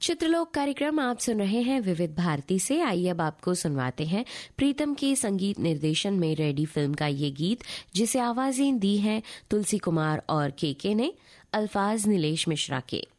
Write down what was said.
चित्रलोक कार्यक्रम आप सुन रहे हैं विविध भारती से। आइए अब आपको सुनवाते हैं प्रीतम के संगीत निर्देशन में रेडी फिल्म का ये गीत, जिसे आवाजें दी हैं तुलसी कुमार और केके ने, अल्फाज नीलेश मिश्रा के।